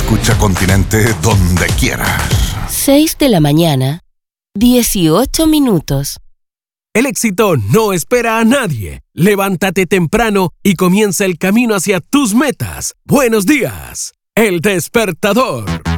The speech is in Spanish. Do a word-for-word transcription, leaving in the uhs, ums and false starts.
Escucha Continente donde quieras. seis de la mañana, dieciocho minutos. El éxito no espera a nadie. Levántate temprano y comienza el camino hacia tus metas. Buenos días, El Despertador.